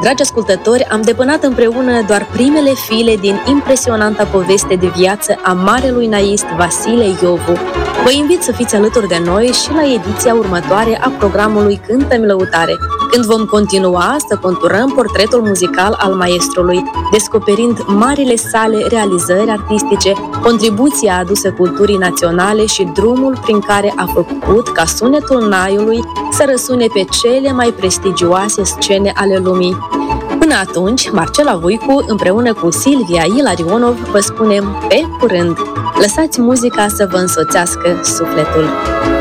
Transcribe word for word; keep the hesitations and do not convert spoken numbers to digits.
Dragi ascultători, am depănat împreună doar primele file din impresionanta poveste de viață a marelui naist Vasile Iovu. Vă invit să fiți alături de noi și la ediția următoare a programului Cântă-mi Lăutare, când vom continua să conturăm portretul muzical al maestrului, descoperind marile sale realizări artistice, contribuția adusă culturii naționale și drumul prin care a făcut ca sunetul naiului să răsune pe cele mai prestigioase scene ale lumii. Până atunci, Marcela Voicu, împreună cu Silvia Ilarionov, vă spunem pe curând. Lăsați muzica să vă însoțească sufletul.